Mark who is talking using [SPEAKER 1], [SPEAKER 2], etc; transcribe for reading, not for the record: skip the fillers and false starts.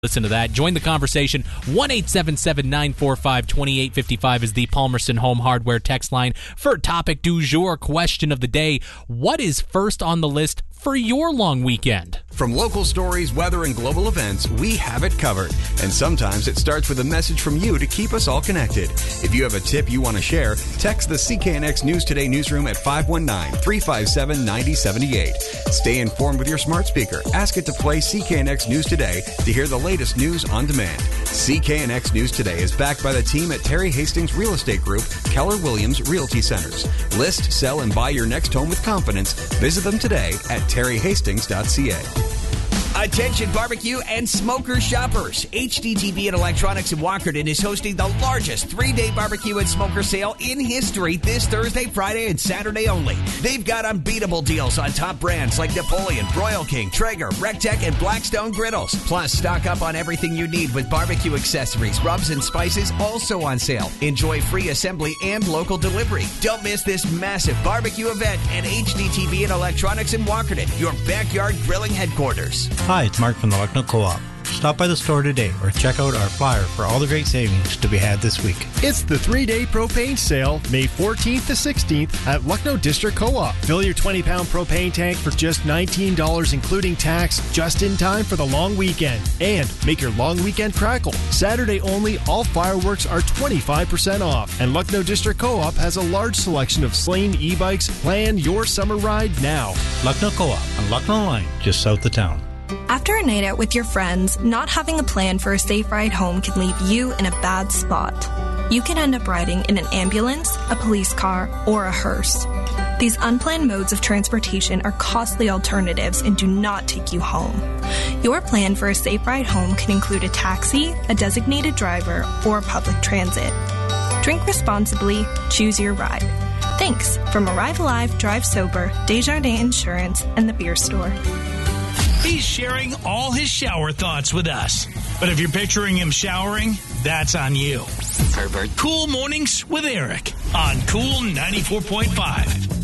[SPEAKER 1] Listen to that. Join the conversation. 1-877-945-2855 is the Palmerston Home Hardware text line for topic du jour, question of the day. What is first on the list for your long weekend?
[SPEAKER 2] From local stories, weather, and global events, we have it covered. And sometimes it starts with a message from you to keep us all connected. If you have a tip you want to share, text the CKNX News Today newsroom at 519-357-9078. Stay informed with your smart speaker. Ask it to play CKNX News Today to hear the latest news on demand. CKNX News Today is backed by the team at Terry Hastings Real Estate Group, Keller Williams Realty Centers. List, sell, and buy your next home with confidence. Visit them today at terryhastings.ca.
[SPEAKER 3] Attention barbecue and smoker shoppers. HDTV and Electronics in Walkerton is hosting the largest 3-day barbecue and smoker sale in history this Thursday, Friday, and Saturday only. They've got unbeatable deals on top brands like Napoleon, Royal King, Traeger, Rectech, and Blackstone griddles. Plus, stock up on everything you need with barbecue accessories, rubs, and spices also on sale. Enjoy free assembly and local delivery. Don't miss this massive barbecue event at HDTV and Electronics in Walkerton, your backyard grilling headquarters.
[SPEAKER 4] Hi, it's Mark from the Lucknow Co-op. Stop by the store today or check out our flyer for all the great savings to be had this week.
[SPEAKER 5] It's the 3-day propane sale, May 14th to 16th at Lucknow District Co-op. Fill your 20-pound propane tank for just $19, including tax, just in time for the long weekend. And make your long weekend crackle. Saturday only, all fireworks are 25% off. And Lucknow District Co-op has a large selection of Slane e-bikes. Plan your summer ride now.
[SPEAKER 4] Lucknow Co-op on Lucknow Line, just south of town.
[SPEAKER 6] After a night out with your friends, not having a plan for a safe ride home can leave you in a bad spot. You can end up riding in an ambulance, a police car, or a hearse. These unplanned modes of transportation are costly alternatives and do not take you home. Your plan for a safe ride home can include a taxi, a designated driver, or public transit. Drink responsibly, choose your ride. Thanks from Arrive Alive, Drive Sober, Desjardins Insurance, and the Beer Store.
[SPEAKER 7] He's sharing all his shower thoughts with us. But if you're picturing him showering, that's on you. Herbert. Cool Mornings with Eric on Cool 94.5.